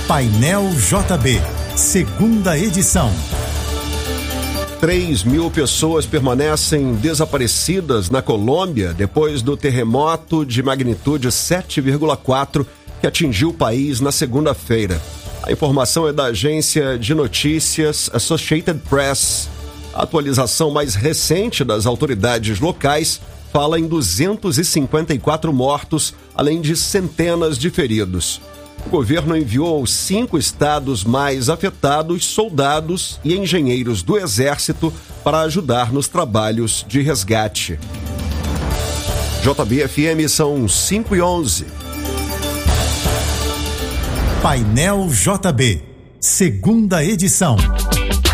Painel JB, segunda edição. 3.000 pessoas permanecem desaparecidas na Colômbia depois do terremoto de magnitude 7,4 que atingiu o país na segunda-feira. A informação é da agência de notícias Associated Press. A atualização mais recente das autoridades locais fala em 254 mortos, além de centenas de feridos. O governo enviou aos 5 estados mais afetados soldados e engenheiros do Exército para ajudar nos trabalhos de resgate. JB-FM são 5h11. Painel JB, segunda edição.